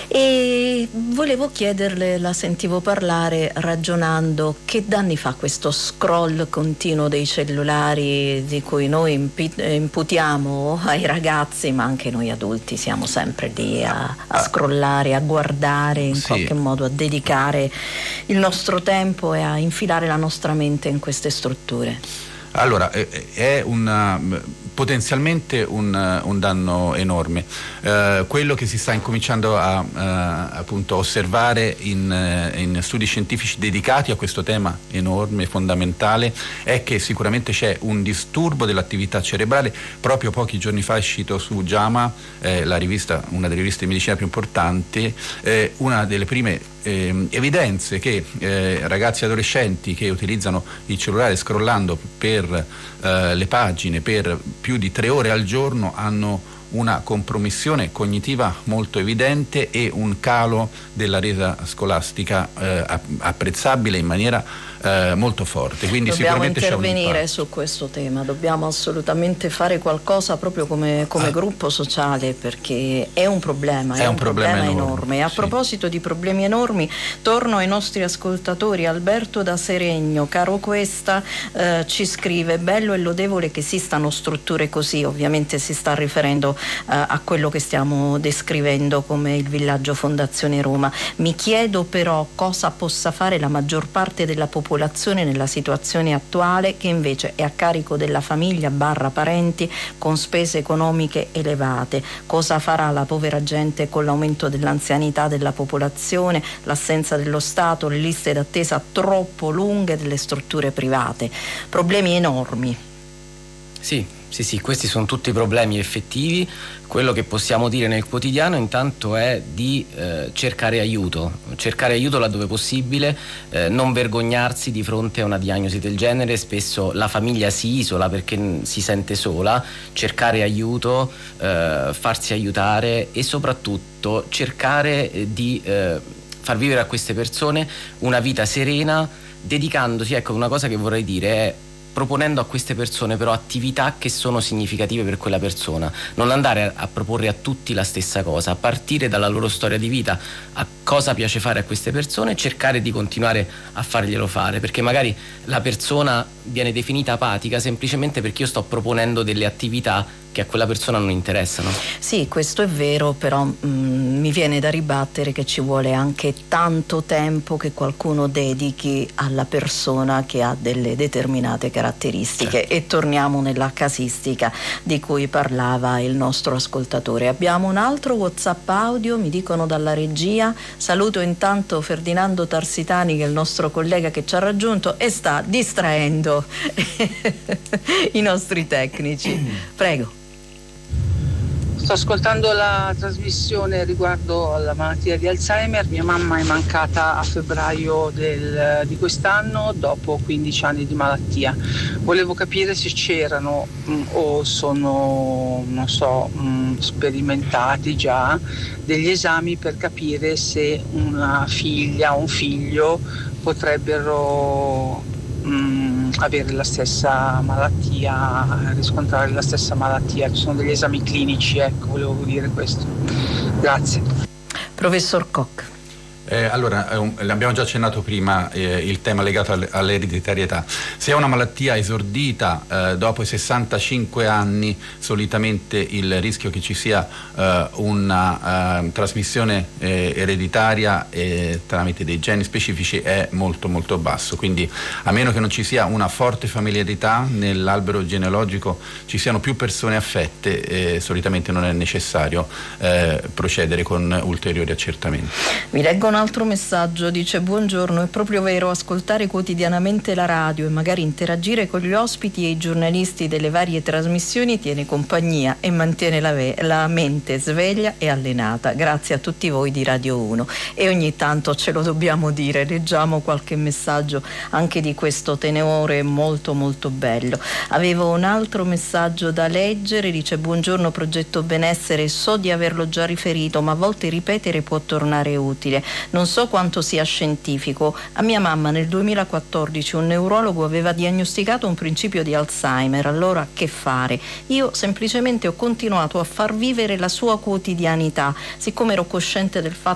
E volevo chiederle, la sentivo parlare ragionando, che danni fa questo scroll continuo dei cellulari di cui noi imputiamo ai ragazzi, ma anche noi adulti siamo sempre lì a scrollare, a guardare, in qualche modo a dedicare il nostro tempo e a infilare la nostra mente in queste strutture. Allora, è potenzialmente un danno enorme. Quello che si sta incominciando a appunto osservare in studi scientifici dedicati a questo tema enorme, fondamentale, è che sicuramente c'è un disturbo dell'attività cerebrale. Proprio pochi giorni fa è uscito su JAMA, una delle riviste di medicina più importanti, una delle prime evidenze che ragazzi e adolescenti che utilizzano il cellulare scrollando per le pagine per più di 3 ore al giorno hanno una compromissione cognitiva molto evidente e un calo della resa scolastica apprezzabile in maniera molto forte. Quindi dobbiamo sicuramente intervenire su questo tema, dobbiamo assolutamente fare qualcosa proprio come gruppo sociale, perché è un problema, è un problema enorme. E a proposito di problemi enormi, torno ai nostri ascoltatori. Alberto da Seregno, caro Questa, ci scrive: bello e lodevole che esistano strutture così, ovviamente si sta riferendo a quello che stiamo descrivendo come il villaggio Fondazione Roma. Mi chiedo però cosa possa fare la maggior parte della popolazione nella situazione attuale, che invece è a carico della famiglia / parenti con spese economiche elevate. Cosa farà la povera gente con l'aumento dell'anzianità della popolazione, l'assenza dello Stato, le liste d'attesa troppo lunghe delle strutture private? Problemi enormi. Sì, questi sono tutti problemi effettivi. Quello che possiamo dire nel quotidiano intanto è di cercare aiuto laddove possibile, non vergognarsi di fronte a una diagnosi del genere. Spesso la famiglia si isola perché si sente sola. Cercare aiuto, farsi aiutare e soprattutto cercare di far vivere a queste persone una vita serena, dedicandosi, ecco, una cosa che vorrei dire è proponendo a queste persone però attività che sono significative per quella persona, non andare a proporre a tutti la stessa cosa, a partire dalla loro storia di vita, a cosa piace fare a queste persone e cercare di continuare a farglielo fare, perché magari la persona viene definita apatica semplicemente perché io sto proponendo delle attività che a quella persona non interessano. Sì, questo è vero, però mi viene da ribattere che ci vuole anche tanto tempo che qualcuno dedichi alla persona che ha delle determinate caratteristiche. Certo. E torniamo nella casistica di cui parlava il nostro ascoltatore. Abbiamo un altro WhatsApp audio, mi dicono dalla regia. Saluto intanto Ferdinando Tarsitani, che è il nostro collega che ci ha raggiunto e sta distraendo i nostri tecnici. Prego. Sto ascoltando la trasmissione riguardo alla malattia di Alzheimer. Mia mamma è mancata a febbraio di quest'anno dopo 15 anni di malattia. Volevo capire se c'erano o sono, non so, sperimentati già degli esami per capire se una figlia o un figlio potrebbero avere la stessa malattia, riscontrare la stessa malattia. Ci sono degli esami clinici, ecco, volevo dire questo. Grazie. Professor Koch. Allora, l'abbiamo già accennato prima, il tema legato all'ereditarietà. Se è una malattia esordita dopo i 65 anni, solitamente il rischio che ci sia una trasmissione ereditaria tramite dei geni specifici è molto molto basso. Quindi, a meno che non ci sia una forte familiarità nell'albero genealogico, ci siano più persone affette, solitamente non è necessario procedere con ulteriori accertamenti. Vi leggo un altro messaggio, dice: buongiorno, è proprio vero, ascoltare quotidianamente la radio e magari interagire con gli ospiti e i giornalisti delle varie trasmissioni tiene compagnia e mantiene la mente sveglia e allenata. Grazie a tutti voi di Radio 1. E ogni tanto ce lo dobbiamo dire, leggiamo qualche messaggio anche di questo tenore molto molto bello. Avevo un altro messaggio da leggere, dice: buongiorno Progetto Benessere, so di averlo già riferito, ma a volte ripetere può tornare utile. Non so quanto sia scientifico. A mia mamma nel 2014 un neurologo aveva diagnosticato un principio di Alzheimer. Allora che fare? Io semplicemente ho continuato a far vivere la sua quotidianità, siccome ero cosciente del fatto